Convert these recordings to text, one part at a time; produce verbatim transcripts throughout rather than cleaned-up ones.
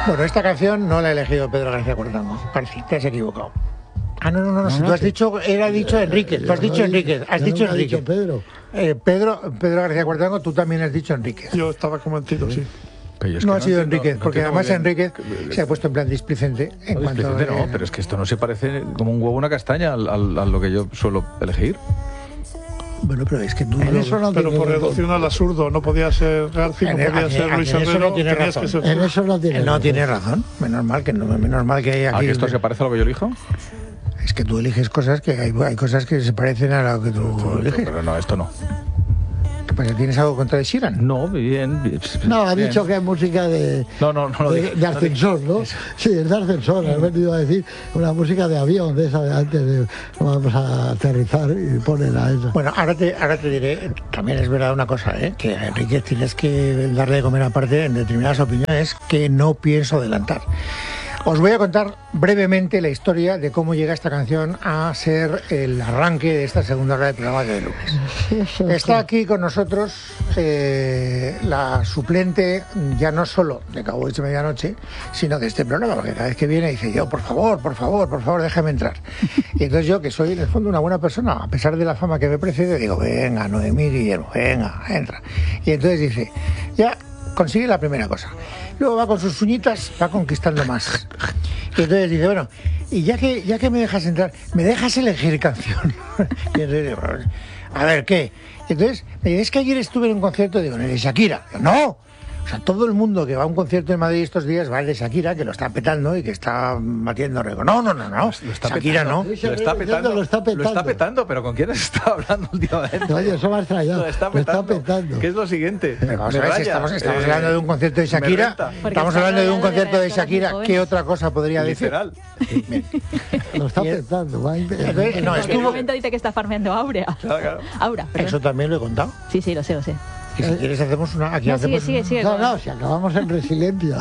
Bueno, esta canción no la ha elegido Pedro García Cuartango. Parece, te has equivocado. Ah, no, no, no, no, si tú has dicho, era dicho Enrique, tú has dicho Enrique, has dicho Enrique. Pedro. Eh, Pedro, Pedro García Cuartango, tú también has dicho Enrique. Yo estaba convencido, sí. Pero es no que ha sido entiendo, Enriquez, no porque además bien. Enriquez se ha puesto en plan displicente en No, cuanto displicente a... no, pero es que esto no se parece como un huevo a una castaña al, al, a lo que yo suelo elegir. Bueno, pero es que tú... En eso no Pero tiene por reducción al absurdo, no podía ser García, no En- podía aquí- ser aquí Luis en eso Herrero, no tiene tenías razón. que ser... En eso no tiene No razón. tiene razón, menos mal que no, menos mal que hay ¿A aquí... que esto se parece a lo que yo elijo? Es que tú eliges cosas que hay, hay cosas que se parecen a lo que tú eliges. Pero no, esto no. ¿Qué pasa? ¿Tienes algo contra de Sheeran? No, bien. bien No, ha bien. dicho que es música de, No, no, no lo de, dije. de ascensor, ¿no? Sí, es de ascensor, has venido a decir una música de avión, de esa de antes de vamos a aterrizar y ponen a esa. Bueno, ahora te, ahora te diré, también es verdad una cosa, ¿eh? Que a Enrique tienes que darle de comer aparte en determinadas opiniones que no pienso adelantar. Os voy a contar brevemente la historia de cómo llega esta canción a ser el arranque de esta segunda hora de programa de lunes. Está aquí con nosotros eh, la suplente, ya no solo de Cowboys de Medianoche, sino de este programa, porque cada vez que viene dice yo, por favor, por favor, por favor, déjame entrar. Y entonces yo, que soy en el fondo una buena persona, a pesar de la fama que me precede, digo, venga, Noemí, Guillermo, venga, entra. Y entonces dice, ya consigue la primera cosa. Luego va con sus uñitas, va conquistando más. Y entonces dice, bueno, y ya que ya que me dejas entrar, ¿me dejas elegir canción? Y entonces digo, a ver, ¿qué? Y entonces me dice, es que ayer estuve en un concierto, digo, en el de Shakira. Digo, no. O sea, todo el mundo que va a un concierto en Madrid estos días va al de Shakira, que lo está petando y que está batiendo récord. No, no, no, no. Lo está Shakira petando. no. Lo está petando. Lo está petando. Lo está petando, pero ¿con quién está hablando últimamente? Oye, eso me ha extrañado. Lo está Lo está petando. petando. ¿Qué es lo siguiente? Pero vamos Me a ver, si raya. estamos, estamos Eh, hablando de un concierto de me Shakira, renta. Porque estamos está hablando de un rodeado de concierto de redactoras muy Shakira, jóvenes. ¿qué otra cosa podría decir? Literal. Lo está Y- petando. Va a impe- Entonces, no, En estuvo... un momento dice que está farmeando Aurea. Claro, claro. Aura, perdón. Eso también lo he contado. Sí, sí, lo sé, lo sé. Y si quieres hacemos una... Aquí No, sigue, hacemos sigue, una- sigue. No, con- no, si acabamos en resiliencia.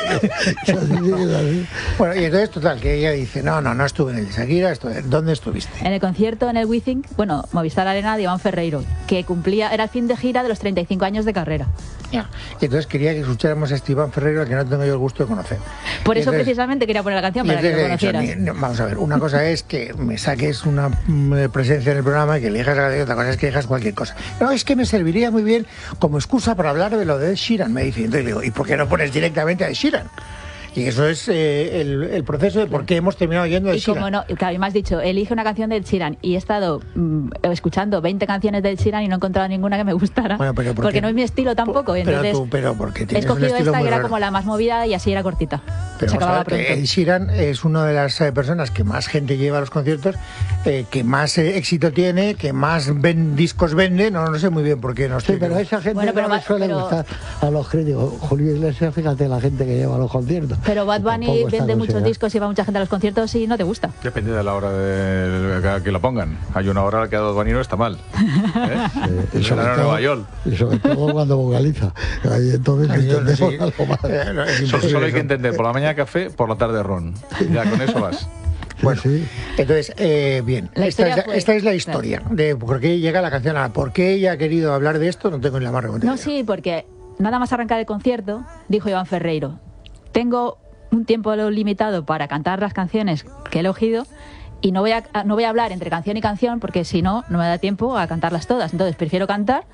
Así sigues así. Bueno, y entonces, total, que ella dice, no, no, no estuve en el de Shakira, estuve... ¿dónde estuviste? En el concierto en el Wizzing, bueno, Movistar Arena de Iván Ferreiro, que cumplía, era el fin de gira de los treinta y cinco años de carrera. Ya. Y entonces quería que escucháramos a este Iván Ferreiro, al que no tengo yo el gusto de conocer. Por Y eso entonces- precisamente quería poner la canción y para que lo entonces le he dicho, conocieras. ni- no, vamos a ver, una cosa es que me saques una mm, presencia en el programa y que elijas la canción, otra cosa es que elijas cualquier cosa. No, es que me serviría muy bien como excusa para hablar de lo de Ed Sheeran, me dice. Entonces le digo, ¿y por qué no pones directamente a Ed Sheeran? Y eso es eh, el, el proceso de por qué hemos terminado yendo a Ed Y como Sheeran. no, claro, y me has dicho, elige una canción del Sheeran y he estado mm, escuchando veinte canciones del Sheeran y no he encontrado ninguna que me gustara. Bueno, pero ¿por porque qué? no es mi estilo tampoco. Pero Entonces tú, pero porque he tienes un escogido estilo esta muy que era raro. como la más movida y así era cortita. Pero Se vamos a acababa ver que pronto. Ed Sheeran es una de las eh, personas que más gente lleva a los conciertos, eh, que más eh, éxito tiene, que más ven, discos vende, no, no sé muy bien por qué no Sí, estoy. pero a esa gente Bueno, pero no le va- suele pero- gustar a los críticos. Julio Iglesias, fíjate la gente que lleva a los conciertos. Pero Bad Tampoco Bunny está vende muchos considerado. discos y va mucha gente a los conciertos y no te gusta. Depende de la hora de que- que lo pongan. Hay una hora que a Bad Bunny no está mal. ¿Eh? Eh, y Es sobre verano en todo- Nueva York. Y sobre todo cuando vocaliza. Ahí entonces Ay, yo no entendemos sé. algo más. Eh, no, es Solo, imposible solo hay que eso. entender, por la mañana café, por la tarde ron. Ya con eso vas. Bueno, Sí, entonces, eh, bien, La esta, historia es la, fue- esta es la historia de por qué llega la canción. A ¿por qué ella ha querido hablar de esto? No tengo ni la más remota No, idea. sí, porque nada más arrancar el concierto, dijo Iván Ferreiro, tengo un tiempo limitado para cantar las canciones que he elegido y no voy a, no voy a hablar entre canción y canción porque si no, no me da tiempo a cantarlas todas. Entonces prefiero cantar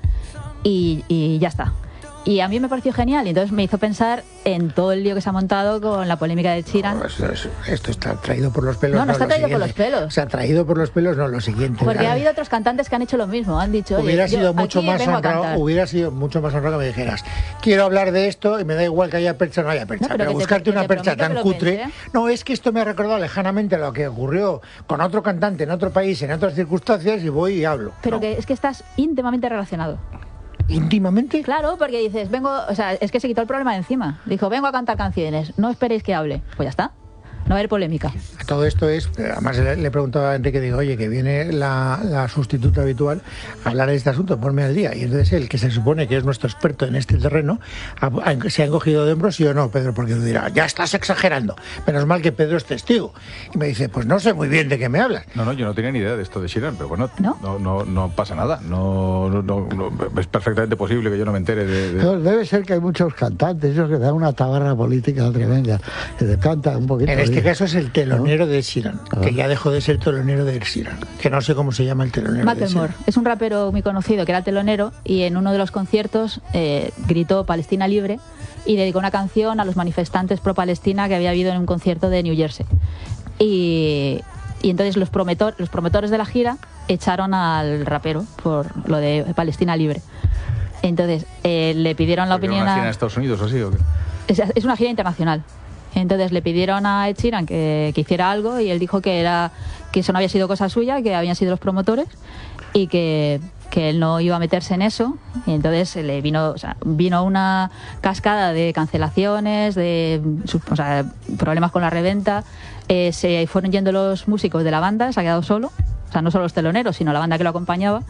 y, y ya está. Y a mí me pareció genial y entonces me hizo pensar en todo el lío que se ha montado con la polémica de Sheeran. No, esto, es- esto está traído por los pelos. No, no está lo traído por siguiente. los pelos. O sea, traído por los pelos, no lo siguiente. Porque A ha ver, habido otros cantantes que han hecho lo mismo, han dicho, oye, hubiera yo sido mucho aquí más vengo a honrado, cantar. hubiera sido mucho más honrado que me dijeras, quiero hablar de esto y me da igual que haya percha o no haya percha. No, pero pero que te- buscarte que una te percha prometo tan que lo cutre. pensé. No, es que esto me ha recordado lejanamente lo que ocurrió con otro cantante en otro país, en otras circunstancias, y voy y hablo. Pero No. que es que estás íntimamente relacionado. ¿Íntimamente? Claro, porque dices, vengo, o sea, es que se quitó el problema de encima. Dijo, vengo a cantar canciones, no esperéis que hable. Pues ya está. no va a haber polémica. Todo esto es, además le, le he preguntado a Enrique, digo, oye, que viene la, la sustituta habitual a hablar de este asunto, ponme al día. Y entonces él, que se supone que es nuestro experto en este terreno, ha, ha, se ha encogido de hombros, sí o no, Pedro, porque tú dirás, ya estás exagerando. Menos mal que Pedro es testigo. Y me dice, pues no sé muy bien de qué me hablas. No, no, yo no tenía ni idea de esto de Sheeran, pero bueno, ¿No? no, no, no pasa nada. No, no, no, no, es perfectamente posible que yo no me entere de... de... No, debe ser que hay muchos cantantes, esos que dan una tabarra política tremenda, que te cantan un poquito. En este bien. caso es el telonero ¿No? de Sheeran, Ah. que ya dejó de ser telonero de Sheeran, que no sé cómo se llama el telonero de Macklemore Sheeran. es un rapero muy conocido que era telonero y en uno de los conciertos eh, gritó Palestina libre y dedicó una canción a los manifestantes pro Palestina que había habido en un concierto de New Jersey. Y, y entonces los, prometor, los promotores de la gira echaron al rapero por lo de Palestina libre. Entonces eh, le pidieron la ¿Porque opinión una gira a... en Estados Unidos o así o qué? Es, es una gira internacional. Entonces le pidieron a Ed Sheeran que, que hiciera algo y él dijo que era que eso no había sido cosa suya, que habían sido los promotores y que, que él no iba a meterse en eso. Y entonces le vino, o sea, vino una cascada de cancelaciones, de o sea, problemas con la reventa. Eh, se fueron yendo los músicos de la banda, se ha quedado solo. O sea, no solo los teloneros, sino la banda que lo acompañaba.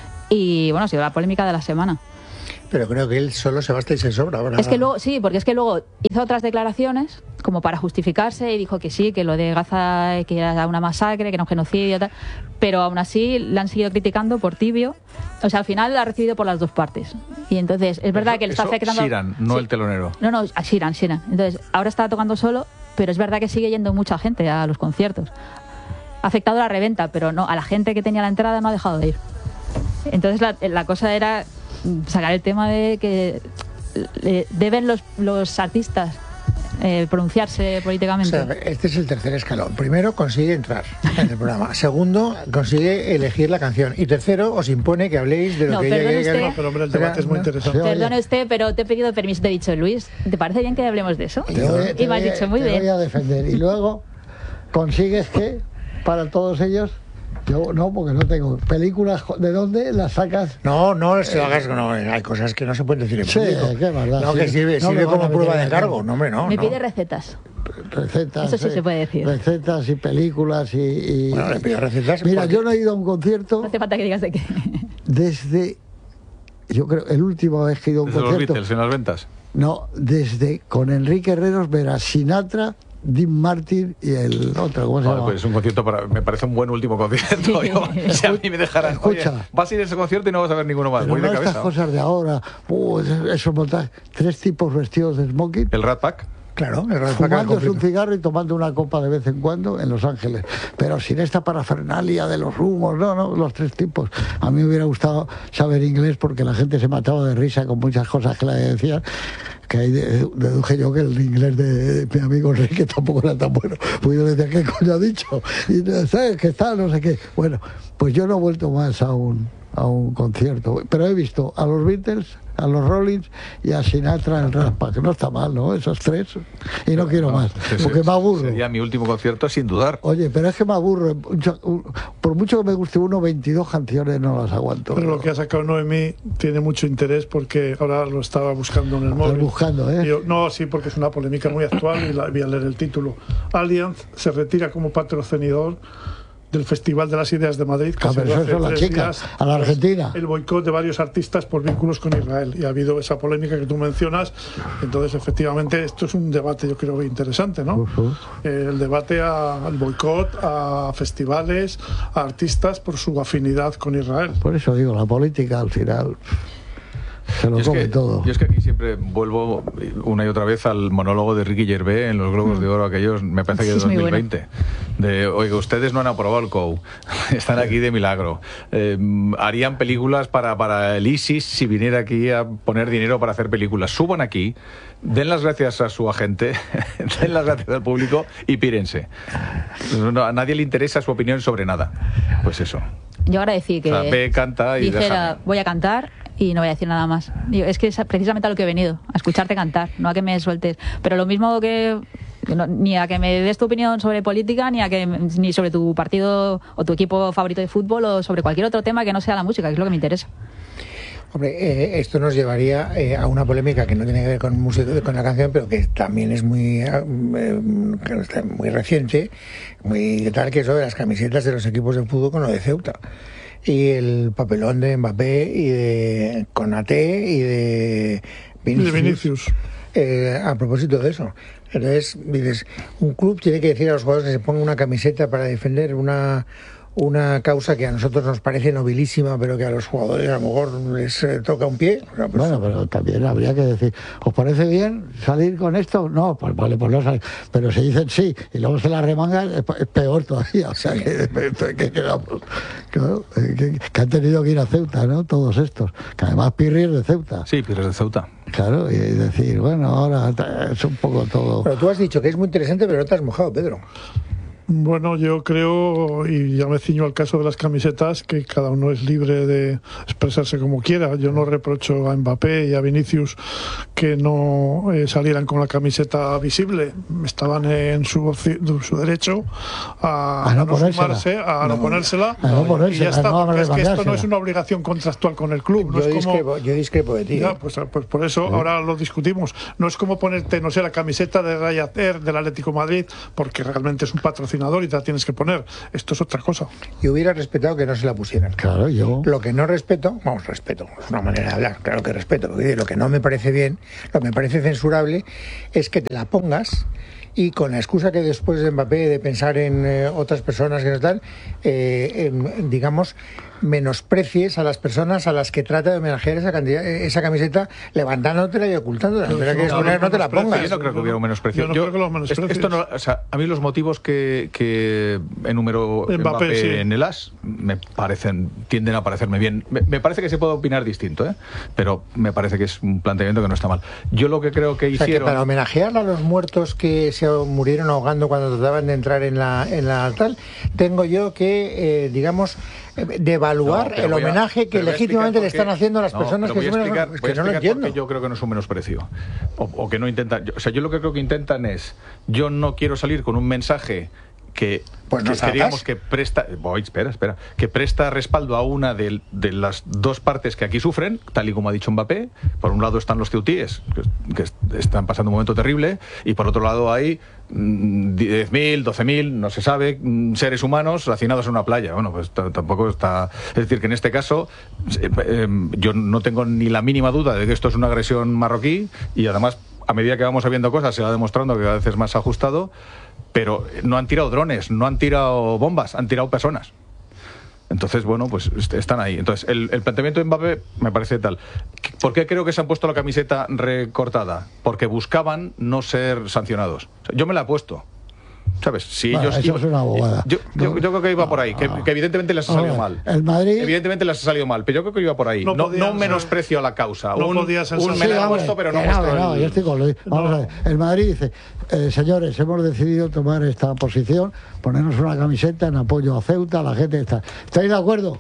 Y bueno, ha sido la polémica de la semana. Pero creo que él solo se basta y se sobra. Ahora... Es que luego, sí, porque es que luego hizo otras declaraciones como para justificarse y dijo que sí, que lo de Gaza que era una masacre, que era un genocidio, tal, pero aún así la han seguido criticando por tibio. O sea, al final la ha recibido por las dos partes. Y entonces es verdad Eso- que le está eso afectando... Sheeran, no el telonero. No, no, a Sheeran, Sheeran. Entonces ahora está tocando solo, pero es verdad que sigue yendo mucha gente a los conciertos. Ha afectado la reventa, pero no, a la gente que tenía la entrada no ha dejado de ir. Entonces la, la cosa era sacar el tema de que eh, deben los, los artistas eh, pronunciarse O políticamente. sea, este es el tercer escalón. Primero, consigue entrar en el programa. Segundo, consigue elegir la canción. Y tercero, os impone que habléis de lo No, que ella perdone quiere que usted. hable. Pero hombre, el debate es muy No. interesante. Sí, oye. Perdone usted, pero te he pedido permiso. Te he dicho, Luis, ¿te parece bien que hablemos de eso? Te voy- te Y me has voy a- dicho, muy te bien. voy a defender. Y luego consigues que, para todos ellos, yo no, porque no tengo películas, ¿de dónde las sacas? No, no, se lo hagas, no, hay cosas que no se pueden decir en Sí, público. qué maldad, No, sí. que sirve, No sirve me van a como meter prueba de en la encargo. cárcel. No, hombre, no. me no. pide recetas. Recetas. Eso sí eh, se puede decir. Recetas y películas y... y- Bueno, le pido recetas. Mira, porque- yo no he ido a un concierto No hace falta que digas de qué. desde... Yo creo, el último vez que he ido a un Desde los concierto... Beatles en las ventas. No, desde con Enrique Herreros ver a Sinatra, Dean Martin y el otro, ¿cómo se Vale, llama? pues un concierto para, me parece un buen último concierto. Yo, si a mí me dejaran, Escucha. oye, vas a ir a ese concierto y no vas a ver ninguno más. Pero Voy no de estas cabeza. cosas de ahora, uh, esos- esos montajes, tres tipos vestidos de smoking, El Rat Pack. Claro, el Rat Pack era fumándose un completo. cigarro y tomando una copa de vez en cuando en Los Ángeles, pero sin esta parafernalia de los humos, no, no, los tres tipos. A mí me hubiera gustado saber inglés porque la gente se mataba de risa con muchas cosas que le decían, que ahí de- deduje yo que el inglés de, de mi amigo Enrique tampoco era tan bueno. Pues yo le decía, ¿qué coño ha dicho? Y no sé, que está, no sé qué. Bueno, pues yo no he vuelto más a un, a un concierto, pero he visto a los Beatles, a los Rollins y a Sinatra en el Rat Pack. No está mal, ¿no? Esos tres. Y no quiero más, Ese porque me aburro. Sería mi último concierto, sin dudar. Oye, pero es que me aburro. Mucho- Por mucho que me guste uno, veintidós canciones no las aguanto. Pero lo que ha sacado Noemí tiene mucho interés porque ahora lo estaba buscando en el Estás móvil. buscando, ¿eh? Y yo- no, sí, porque es una polémica muy actual y la, voy a leer el título. Allianz se retira como patrocinador del Festival de las Ideas de Madrid. que Ah, se pero dio eso hace son las tres chicas, días, a la tras Argentina. El boicot de varios artistas por vínculos con Israel. Y ha habido esa polémica que tú mencionas. Entonces, efectivamente, esto es un debate, yo creo, interesante, ¿no? Ujú. Eh, el debate a- al boicot, a festivales, a artistas por su afinidad con Israel. Por eso digo, la política al final se lo Yo es, come que, todo. yo es que aquí siempre vuelvo una y otra vez al monólogo de Ricky Gervais en los Globos de Oro, aquellos, me parece que de Sí, es muy dos mil veinte. De, oiga, ustedes no han aprobado el C O U, están aquí de milagro. Eh, harían películas para, para el ISIS si viniera aquí a poner dinero para hacer películas. Suban aquí, den las gracias a su agente, den las gracias al público y pírense. No, a nadie le interesa su opinión sobre nada. Pues eso. Yo ahora decir que O sea, ve, canta y dijera, déjame. voy a cantar y no voy a decir nada más. Digo, es que es precisamente a lo que he venido, a escucharte cantar, no a que me sueltes. Pero lo mismo que que no- ni a que me des tu opinión sobre política, ni a que ni sobre tu partido o tu equipo favorito de fútbol o sobre cualquier otro tema que no sea la música, que es lo que me interesa. Hombre, eh, esto nos llevaría eh, a una polémica que no tiene que ver con música, con la canción, pero que también es muy, eh, muy reciente, muy tal, que es lo de las camisetas de los equipos de fútbol con lo de Ceuta. Y el papelón de Mbappé y de Konaté y de Vinicius. De Vinicius. Eh, a propósito de eso. Entonces, dices, un club tiene que decir a los jugadores que se pongan una camiseta para defender una... una causa que a nosotros nos parece nobilísima, pero que a los jugadores a lo mejor les eh, toca un pie. O sea, pues, bueno, pero también habría que decir, ¿os parece bien salir con esto? No, pues vale, pues no salir. Pero si dicen sí y luego se la remangan, es, es peor todavía. O sea, que, que, que, quedamos, claro, que, que han tenido que ir a Ceuta, ¿no? Todos estos. Que además Pirri es de Ceuta. Sí, Pirri es de Ceuta. Claro, y decir, bueno, ahora es un poco todo... Pero tú has dicho que es muy interesante, pero no te has mojado, Pedro. Bueno, yo creo, y ya me ciño al caso de las camisetas, que cada uno es libre de expresarse como quiera. Yo no reprocho a Mbappé y a Vinicius que no eh, salieran con la camiseta visible. Estaban en su, su derecho a, a no, a no sumarse, a no, no ponérsela. A no ponérsela, y ya está, no, porque es que esto no es una obligación contractual con el club. No yo, es discrepo, como, yo discrepo de ti. Ya, pues, pues por eso ¿sí? Ahora lo discutimos. No es como ponerte, no sé, la camiseta de Ryanair del Atlético de Madrid, porque realmente es un patrocinador y te la tienes que poner. Esto es otra cosa. Yo hubiera respetado que no se la pusieran. Claro, yo... Lo que no respeto, vamos, respeto, es una manera de hablar, claro que respeto. Lo que no me parece bien, lo que me parece censurable, es que te la pongas y con la excusa que después de Mbappé de pensar en eh, otras personas que no están, eh, eh, digamos, menosprecies a las personas a las que trata de homenajear esa, cantidad, esa camiseta levantándola y ocultándola. Si no, no, quieres poner, no te la pongas. Yo no creo que hubiera un menosprecio. Yo no yo, creo que los menosprecies. Esto no, o sea, a mí los motivos que, que enumeró Mbappé, Mbappé sí. en el As me parecen, tienden a parecerme bien. Me, me parece que se puede opinar distinto, ¿eh? Pero me parece que es un planteamiento que no está mal. Yo lo que creo que hicieron... O sea, que para homenajear a los muertos que se murieron ahogando cuando trataban de entrar en la, en la tal, tengo yo que, eh, digamos, de evaluar no, el homenaje a, que legítimamente le están haciendo a las no, personas que, voy a explicar, es voy que a no lo entiendo. Yo creo que no es un menosprecio. O, o que no intentan. Yo, o sea, yo lo que creo que intentan es, yo no quiero salir con un mensaje que, pues no que, que digamos que presta, voy, espera, espera, que presta respaldo a una de, de las dos partes que aquí sufren, tal y como ha dicho Mbappé. Por un lado están los ceutíes, que, que están pasando un momento terrible, y por otro lado hay diez mil, doce mil, no se sabe, seres humanos hacinados en una playa. Bueno, pues tampoco está... Es decir, que en este caso eh, eh, yo no tengo ni la mínima duda de que esto es una agresión marroquí, y además, a medida que vamos sabiendo cosas, se va demostrando que cada vez es más ajustado. Pero no han tirado drones, no han tirado bombas, han tirado personas. Entonces, bueno, pues están ahí. Entonces, el, el planteamiento de Mbappé me parece tal. ¿Por qué creo que se han puesto la camiseta recortada? Porque buscaban no ser sancionados. O sea, yo me la he puesto. ¿Sabes? Si bueno, ellos, eso es una bobada. Yo, yo, yo creo que iba por ahí, que, que evidentemente les ha salido mal. El Madrid... Evidentemente les ha salido mal, pero yo creo que iba por ahí. No, no, no un menosprecio a la causa. No un un me la he puesto, pero no muestro no, el... yo estoy con Luis. Vamos no. a ver. El Madrid dice, eh, señores, hemos decidido tomar esta posición, ponernos una camiseta en apoyo a Ceuta, la gente está... ¿Estáis de acuerdo?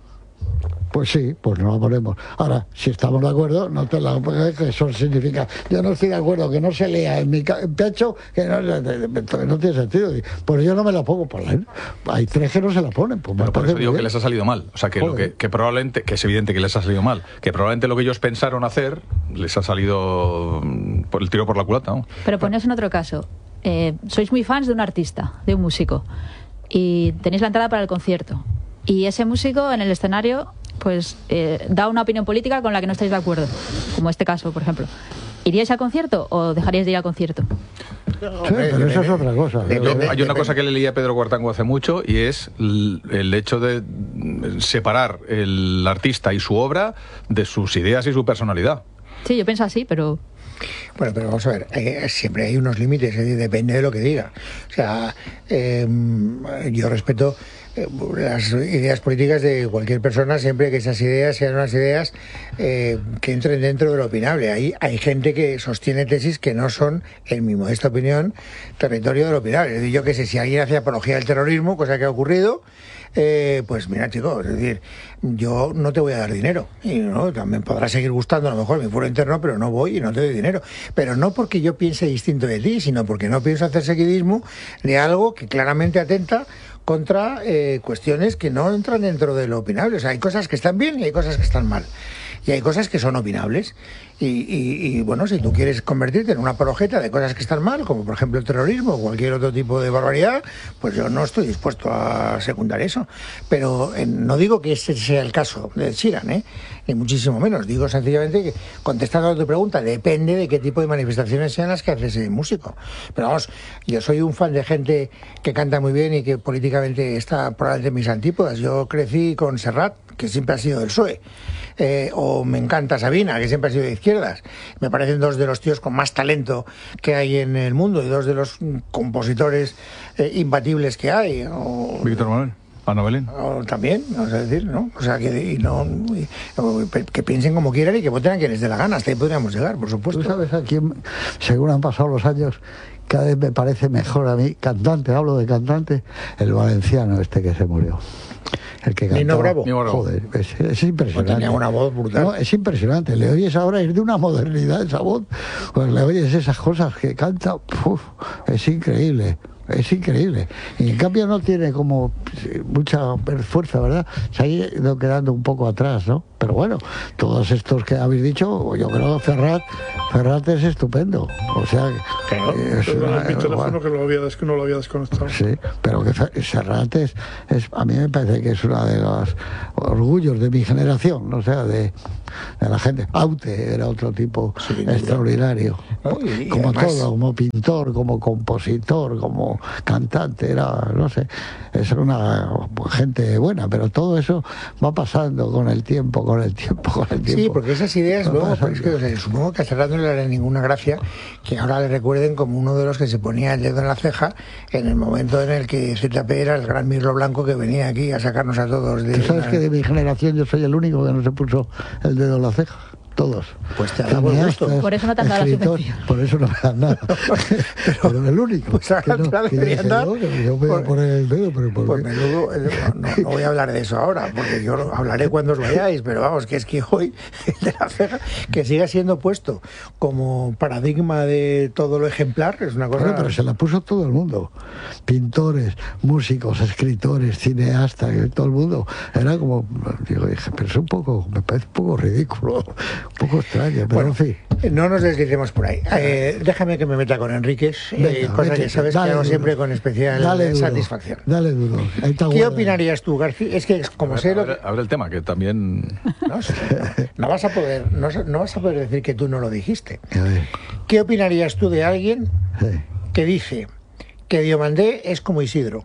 Pues sí, pues no la ponemos. Ahora, si estamos de acuerdo, no te la pongas, que eso significa, yo no estoy de acuerdo, que no se lea en mi pecho, que no, no tiene sentido. Pues yo no me la pongo, por la, hay tres que no se la ponen. Pues Pero por eso digo que les ha salido mal. O sea, que, lo que, que probablemente, que es evidente que les ha salido mal, que probablemente lo que ellos pensaron hacer les ha salido por el tiro por la culata, ¿no? Pero poneos en otro caso. Eh, sois muy fans de un artista, de un músico, y tenéis la entrada para el concierto. Y ese músico en el escenario pues eh, da una opinión política con la que no estáis de acuerdo, como este caso, por ejemplo. ¿Iríais al concierto o dejaríais de ir al concierto? Sí, pero eso es otra cosa. Yo, hay una cosa que le leí a Pedro Cuartango hace mucho, y es el, el hecho de separar el artista y su obra de sus ideas y su personalidad. Sí, yo pienso así, pero... Bueno, pero vamos a ver, eh, siempre hay unos límites, eh, depende de lo que diga. O sea, eh, yo respeto eh, las ideas políticas de cualquier persona, siempre que esas ideas sean unas ideas eh, que entren dentro de lo opinable. Hay, hay gente que sostiene tesis que no son, en mi modesta opinión, territorio de lo opinable. Es decir, yo que sé, si alguien hace apología del terrorismo, cosa que ha ocurrido, eh, pues mira, chicos, es decir, yo no te voy a dar dinero. Y no, también podrá seguir gustando a lo mejor mi foro interno, pero no voy y no te doy dinero. Pero no porque yo piense distinto de ti, sino porque no pienso hacer seguidismo de algo que claramente atenta contra eh, cuestiones que no entran dentro de lo opinable. O sea, hay cosas que están bien y hay cosas que están mal. Y hay cosas que son opinables. Y, y, y bueno, si tú quieres convertirte en una apologeta de cosas que están mal, como por ejemplo el terrorismo o cualquier otro tipo de barbaridad, pues yo no estoy dispuesto a secundar eso. Pero eh, no digo que ese sea el caso de Sheeran, ¿eh? Ni muchísimo menos. Digo sencillamente que, contestando a tu pregunta, depende de qué tipo de manifestaciones sean las que hace ese músico. Pero vamos, yo soy un fan de gente que canta muy bien y que políticamente está probablemente en mis antípodas. Yo crecí con Serrat, que siempre ha sido del P S O E. Eh, o me encanta Sabina, que siempre ha sido de izquierdas. Me parecen dos de los tíos con más talento que hay en el mundo y dos de los compositores eh, imbatibles que hay. O, Víctor Manuel, Ana Belén. O también, vamos a decir, ¿no? O sea, que, y no, y, o, que piensen como quieran y que voten a quien les dé la gana. Hasta ahí podríamos llegar, por supuesto. ¿Tú sabes a quién, según han pasado los años, cada vez me parece mejor a mí, cantante, hablo de cantante, el valenciano este que se murió? El que cantaba. Nino Bravo. Joder, es, es impresionante. Pues tenía una voz brutal. No, es impresionante. Le oyes ahora, es de una modernidad esa voz. Pues le oyes esas cosas que canta. Uf, es increíble. Es increíble. Y en cambio no tiene como mucha fuerza, ¿verdad? Se ha ido quedando un poco atrás, ¿no? Pero bueno, todos estos que habéis dicho, yo creo que Ferrat, Ferrat es estupendo. O sea, claro, eh, es una, mi teléfono bueno, que, lo había des, que no lo había desconectado. Sí, pero que Serrat es, es, a mí me parece que es uno de los orgullos de mi generación, o sea, de, de la gente. Aute era otro tipo sí, extraordinario. No, y, y como además, todo, como pintor, como compositor, como cantante, era, no sé, es una gente buena, pero todo eso va pasando con el tiempo, con el tiempo, con el tiempo. Sí, porque esas ideas luego, pues es que, o sea, supongo que a Serrat no le hará ninguna gracia que ahora le recuerden como uno de los que se ponía el dedo en la ceja en el momento en el que Z P era el gran mirlo blanco que venía aquí a sacarnos a todos de... ¿Tú sabes una... que de mi generación yo soy el único que no se puso el dedo en la ceja? Todos. Pues te da buen gusto. Por eso no te han dado la subvención. Por eso no me dan nada. pero, pero el único. Pues ahora que no, te la que deberían dar. Yo, que yo me voy a poner el dedo, pero ¿por pues qué? menudo, no, no voy a hablar de eso ahora, porque yo hablaré cuando os vayáis, pero vamos, que es que hoy el de la ceja, que siga siendo puesto como paradigma de todo lo ejemplar, es una cosa... Bueno, pero se la puso todo el mundo. Pintores, músicos, escritores, cineastas, todo el mundo. Era como, digo, dije, pero es un poco, me parece un poco ridículo, un poco extraño, pero bueno, en fin. No nos deslicemos por ahí. Eh, déjame que me meta con Enríquez, eh, cosa métete, que sabes que hago duro. Siempre con especial dale satisfacción. Duro, dale duro. Ahí está. ¿Qué opinarías tú, García? Es que como ver, sé abre, lo que... abre el tema, que también... No, no, no vas a poder, no, no vas a poder decir que tú no lo dijiste. A ver. ¿Qué opinarías tú de alguien sí. que dice que Diomandé es como Isidro?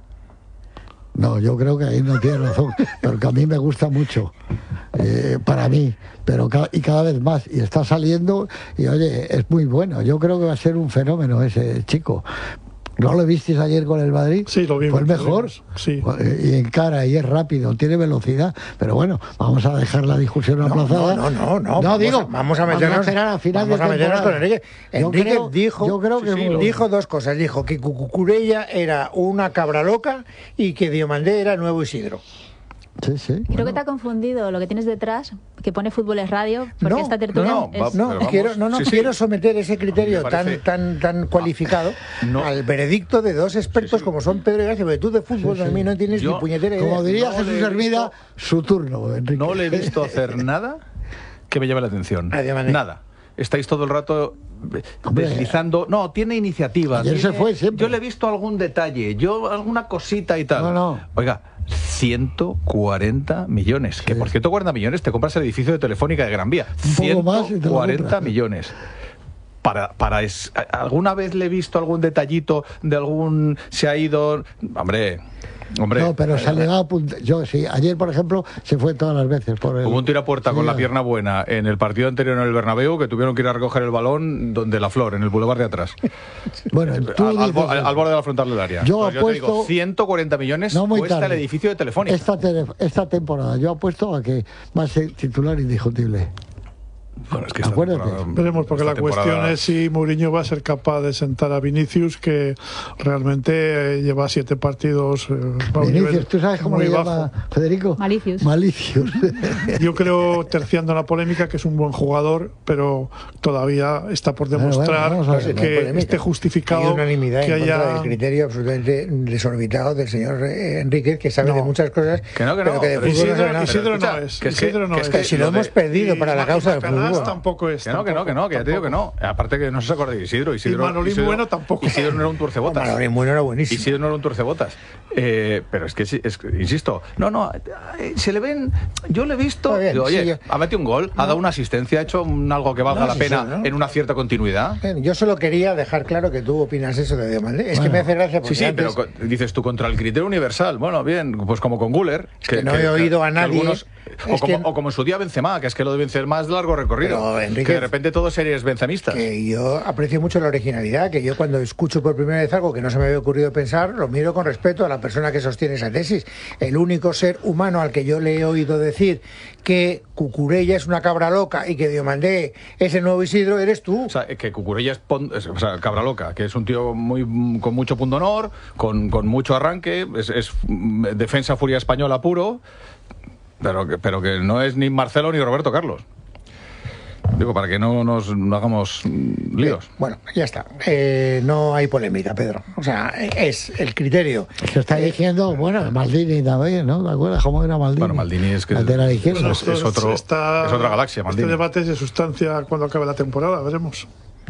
No, yo creo que ahí no tiene razón, pero que a mí me gusta mucho, eh, para mí, pero ca y cada vez más, y está saliendo, y oye, es muy bueno, yo creo que va a ser un fenómeno ese chico. ¿No lo visteis ayer con el Madrid? Sí, lo vimos. Fue el mejor. Sí. Y encara, y es rápido, tiene velocidad. Pero bueno, vamos a dejar la discusión no, aplazada. No, no, no. no. no vamos digo, a, vamos a meternos, vamos a, a final vamos de a meternos con Enrique. Enrique yo creo, dijo, yo creo que sí, sí, dijo dos cosas. Dijo que Cucucurella era una cabra loca y que Diomandé era nuevo Isidro. Sí, sí. Creo bueno. que te ha confundido lo que tienes detrás, que pone Fútbol es Radio, porque No, esta tertulia no, es... va- No, Pero quiero, vamos, no, no sí, sí. quiero someter ese criterio Me parece- tan, tan, tan cualificado No. al veredicto de dos expertos Sí, sí. como son Pedro y García, porque tú de fútbol Sí, sí. a mí no tienes Yo, ni puñetera idea. Como diría No Jesús le he Hermida, visto- su turno, Enrique. No le he visto hacer nada que me llame la atención. Ah, de manera. Nada. Estáis todo el rato Hombre. deslizando. No, tiene iniciativa. Ayer tiene- se fue siempre. Yo le he visto algún detalle, yo alguna cosita y tal. No, no. Oiga, ciento cuarenta millones. Que Sí. por ciento cuarenta millones te compras el edificio de Telefónica de Gran Vía. Un poco más y te lo ciento cuarenta compras. millones. Para, para es, ¿alguna vez le he visto algún detallito de algún... se ha ido... Hombre... Hombre, No, pero eh, se le da apunt- Yo sí, ayer, por ejemplo, se fue todas las veces por el... Hubo un tirapuerta Sí, con la ya. pierna buena en el partido anterior en el Bernabéu que tuvieron que ir a recoger el balón donde la Flor, en el bulevar de atrás. Bueno, tú al, al, dices al- eso. al borde de la frontal del área. Yo Pues te apuesto- digo, ciento cuarenta millones No muy cuesta tarde. el edificio de Telefónica. Esta, te- esta temporada yo apuesto a que va a ser titular indiscutible. Bueno, es que esta Acuérdate. temporada- Veremos, porque esta la cuestión temporada- es si Mourinho va a ser capaz de sentar a Vinicius, que realmente eh, lleva siete partidos eh, a un Vinicius, nivel ¿tú sabes cómo muy le bajo. llama Federico? Malicius. Malicius. Yo creo, terciando la polémica, que es un buen jugador, pero todavía está por Bueno, demostrar bueno, vamos a ver. No hay que polémica. esté justificado Hay unanimidad que en contra haya... del criterio absolutamente desorbitado del señor eh, Enríquez, que sabe No. de muchas cosas, Que no, que pero no, que de pero fútbol no sabe Isidro, nada. Isidro no Escucha, es. que es que- Isidro no que es. es que Que si lo lo hemos de- perdido para la Y causa del Macanás fútbol. tampoco es. Que no, que no, que no, que ya te digo que no. Aparte que no se acuerda de Isidro. Isidro Y Manolín Isidro- Bueno tampoco. Isidro no era un tuercebotas. Manolín Bueno era buenísimo. Isidro no era un tuercebotas. Eh, pero es que, sí, es que, insisto, no, no, eh, se le ven. Yo le he visto. Está bien, Digo, oye, sí, yo- ha metido un gol, ha dado una asistencia, ha hecho un- algo que valga No, la sí, pena sí, ¿no? en una cierta continuidad. Bien, yo solo quería dejar claro que tú opinas eso de Diomande. Es que Bueno. me hace gracia porque Sí, sí, antes- pero co- dices tú contra el criterio universal. Bueno, bien, pues como con Guller. que no he oído a nadie- o, es como, que- o como en su día Benzema, que es que lo de Benzema es de largo recorrido. Pero, Enríquez, que de repente todo series benzemistas. que yo aprecio mucho la originalidad, que yo cuando escucho por primera vez algo que no se me había ocurrido pensar, lo miro con respeto a la persona que sostiene esa tesis. El único ser humano al que yo le he oído decir que Cucurella es una cabra loca y que Diomandé es el nuevo Isidro, eres tú. O sea, que Cucurella es, pon- es- o sea, cabra loca, que es un tío muy con mucho pundonor, con, con mucho arranque, es, es mm, defensa furia española puro, pero que, pero que no es ni Marcelo ni Roberto Carlos. Digo, para que no nos no hagamos mm, líos. Bueno, ya está. Eh, no hay polémica, Pedro. O sea, es el criterio. Se está diciendo, bueno, Maldini también, ¿no? ¿Te acuerdas cómo era Maldini? Bueno, Maldini es que- Lateral izquierdo. Bueno, es- es otro- está- es otra galaxia, Este Maldini. debate es de sustancia cuando acabe la temporada, veremos.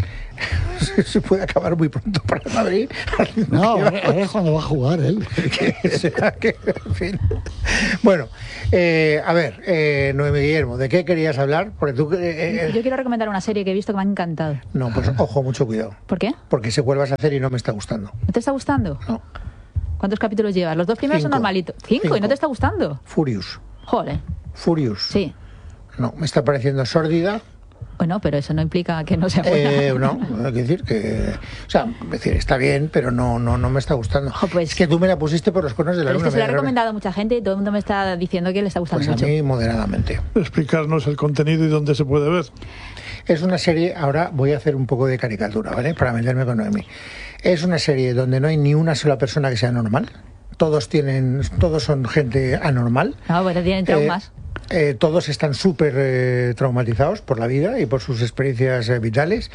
Se puede acabar muy pronto para el Madrid. No, ahora ahora es cuando va a jugar él. Que sea que, en fin. Bueno, eh, a ver, eh, Noemí Guillermo, ¿de qué querías hablar? Porque tú... eh, eh, Yo quiero recomendar una serie que he visto que me ha encantado. no, pues ojo, mucho cuidado. ¿Por qué? Porque se vuelvas a hacer y no me está gustando. ¿No te está gustando? No. ¿Cuántos capítulos llevas? Los dos primeros son Cinco. normalitos. ¿Cinco? Cinco. ¿Y no te está gustando? Furious. Joder. Furious. Sí. No, me está pareciendo sórdida. Bueno, pero eso no implica que no sea buena. Eh, no, hay que decir que... O sea, es decir, está bien, pero no, no, no me está gustando. Ojo, pues- es que tú me la pusiste por los cuernos de la Pero es luna. que se lo ha me- recomendado a mucha gente y todo el mundo me está diciendo que le está gustando Pues a mucho. mí moderadamente. Explicarnos el contenido y dónde se puede ver. Es una serie, ahora voy a hacer un poco de caricatura, ¿vale? Para meterme con Noemí. Es una serie donde no hay ni una sola persona que sea normal. Todos tienen, todos son gente anormal. No, bueno, tienen traumas. Eh, todos están súper eh, traumatizados por la vida y por sus experiencias eh, vitales.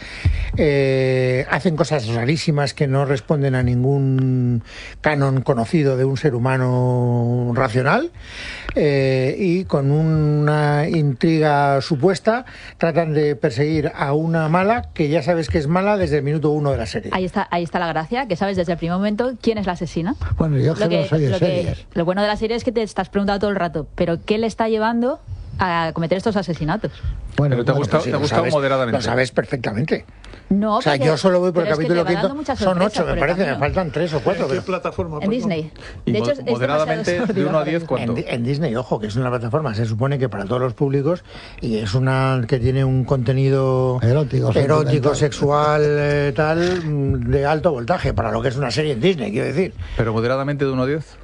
Eh, hacen cosas rarísimas que no responden a ningún canon conocido de un ser humano racional. Eh, y con una intriga supuesta tratan de perseguir a una mala que ya sabes que es mala desde el minuto uno de la serie. Ahí está, ahí está la gracia, que sabes desde el primer momento quién es la asesina. Bueno, yo que no soy de lo, que- series. lo bueno de la serie es que te estás preguntando todo el rato, pero ¿qué le está llevando a cometer estos asesinatos? Bueno, Pero te ha bueno, gustado- Sí, te ha lo gustado sabes- moderadamente. Lo sabes perfectamente. No, O sea, porque- yo solo voy por el pero es que capítulo te va dando quinto. muchas Son sorpresas ocho, me por el parece. Me camino. faltan tres o cuatro. ¿En qué pero- plataforma? En perdón? Disney. Y De mo- hecho, es moderadamente, demasiado de uno a diez, sordida. ¿cuánto? En, Di- en Disney, ojo, que es una plataforma, se supone que para todos los públicos y es una que tiene un contenido Erótico, erótico sentimental. sexual, eh, tal, mm, de alto voltaje, para lo que es una serie en Disney, quiero decir. Pero moderadamente de uno a diez.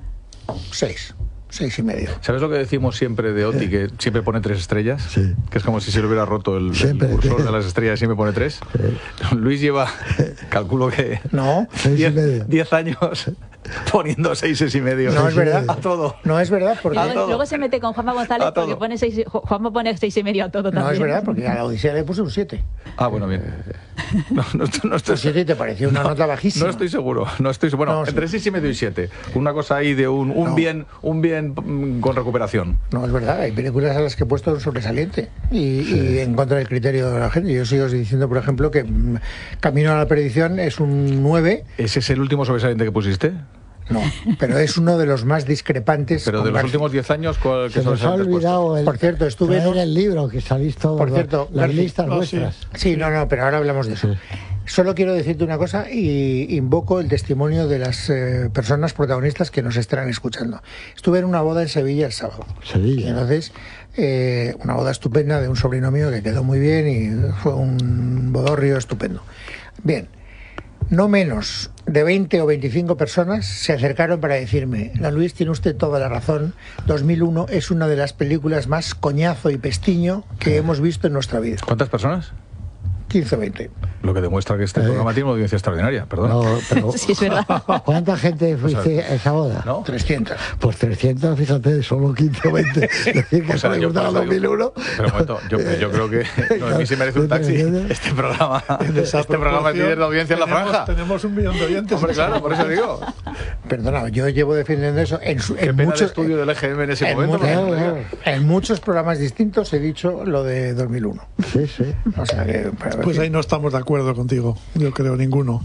Seis, seis y medio. ¿Sabes lo que decimos siempre de Oti, que siempre pone tres estrellas? Sí. Que es como si se le hubiera roto el, el Siempre, cursor sí. de las estrellas, siempre pone tres. Luis lleva, calculo que No, Seis y diez, medio. diez años poniendo seises y medio. no es verdad. A todo. No es verdad, Y porque... luego, todo. luego se mete con Juanma González A todo. porque pone seis, Ju- Juanma pone seis y medio a todo también. No es verdad, porque a la Odisea le puse un siete. Ah, bueno, bien. No, no, estoy- no estoy, Un siete y te pareció una nota bajísima. no estoy seguro. No estoy seguro. Bueno, No, sí. entre seis y medio y siete. Una cosa ahí de un, un No. bien, un bien mm, con recuperación. No, es verdad, hay películas a las que he puesto un sobresaliente y, y en contra del criterio de la gente. Yo sigo diciendo, por ejemplo, que mm, Camino a la Perdición es un nueve, ¿Ese es el último sobresaliente que pusiste? no, pero es uno de los más discrepantes. Pero de con los Garci- últimos diez años, ¿cuál Se qué nos ha sobresaliente has puesto? olvidado el, Por cierto, estuve en traer un- el libro que salís todos Por los- cierto, las Garci- listas no, sí. vuestras. Sí, no, no, pero ahora hablamos de eso. Solo quiero decirte una cosa y invoco el testimonio de las eh, personas protagonistas que nos estarán escuchando. Estuve en una boda en Sevilla el sábado. Sevilla. Y entonces, eh, una boda estupenda de un sobrino mío que quedó muy bien y fue un bodorrio estupendo. Bien. no menos de veinte o veinticinco personas se acercaron para decirme: "La Luis, tiene usted toda la razón, dos mil uno es una de las películas más coñazo y pestiño que hemos visto en nuestra vida". ¿Cuántas personas? quince o veinte. Lo que demuestra que este Eh. programa tiene una audiencia extraordinaria, perdón. No, pero Sí, es verdad. ¿cuánta gente fuiste a esa boda? ¿No? trescientos. Pues trescientos, fíjate, solo quince o veinte. Decir que O sea, solo le yo gustaba por eso dos mil uno. Pero un momento, yo, yo creo que Noemí se merece un taxi. Este programa, En esa este programa es líder de audiencia en la tenemos- franja. Tenemos un millón de oyentes. Hombre, claro, por eso digo. Perdona, yo llevo defendiendo eso en, su- Qué en pena muchos de estudio del E G M en ese en momento. muchos- pero- Claro, claro. en muchos programas distintos he dicho lo de dos mil uno. Sí, sí. O sea que, Pues ahí no estamos de acuerdo contigo, yo creo, ninguno.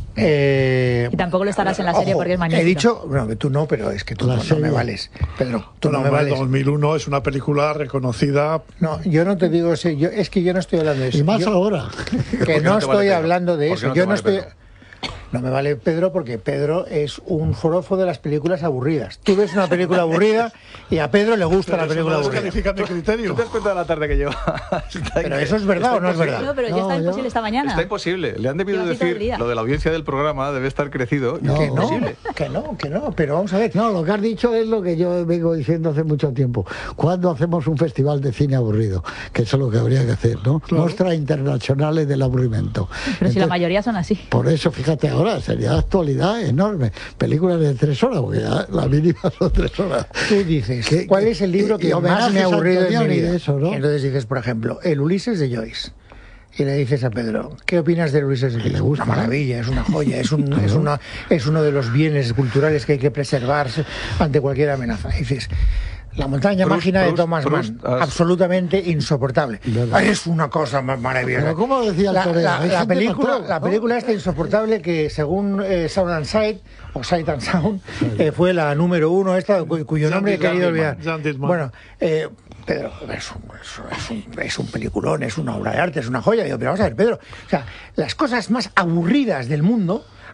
Eh, Y tampoco lo estarás en la serie ojo, porque es magnífica. He dicho, bueno, que tú no, pero es que tú La no, no serie. me vales. Pedro, tú no, No, me vales. dos mil uno es una película reconocida. No, yo no te digo eso. Yo, es que yo no estoy hablando de eso. Y más Yo- ahora. que ¿Por qué no, no te estoy vale Pedro? hablando de ¿Por qué eso. no te yo no vale estoy. Pedro? No me vale Pedro porque Pedro es un forofo de las películas aburridas. Tú ves una película aburrida y a Pedro le gusta la Pero eso película no aburrida. descalifica mi criterio. ¿Tú te das cuenta de la tarde que lleva? Pero eso es verdad o no es verdad. No, pero ya No, está yo- imposible esta mañana. Está imposible. Le han debido Lleva así todo el decir día. lo de la audiencia del programa debe estar crecido. y No, es Que no, imposible. que no, que no. Pero vamos a ver. No, lo que has dicho es lo que yo vengo diciendo hace mucho tiempo. ¿Cuándo hacemos un festival de cine aburrido? Que eso es lo que habría que hacer, ¿no? Claro. Mostras internacionales del aburrimiento. Pero si la Entonces, mayoría son así. por eso, fíjate ahora, sería de actualidad enorme. Películas de tres horas, porque ya la mínima son tres horas. Tú dices, ¿Qué- ¿cuál qué- es el libro y- que y más me ha homenajes a aburrido en mi Antonioni vida? de eso, ¿no? Y entonces dices, por ejemplo, el Ulises de Joyce. Y le dices a Pedro, ¿qué opinas del Ulises de Joyce? le gusta, Una maravilla, es una joya, es, un, es, una, es uno de los bienes culturales que hay que preservar ante cualquier amenaza. Y dices, La montaña Proust, máquina de Proust, Thomas Proust, Mann, has- absolutamente insoportable. ¿Verdad? Es una cosa más maravillosa. Pero ¿cómo decía el la, torero? la- Hay la gente película, más pro, la ¿no? película esta insoportable que según eh, Sound and Sight o Sight and Sound eh, fue la número uno esta cu- cuyo Jan nombre he Dillman, querido olvidar. Jan Dillman. Bueno, eh, Pedro, es un, es, un- es un, es un peliculón, es una obra de arte, es una joya. Digo, pero vamos a ver, Pedro, o sea, las cosas más aburridas del mundo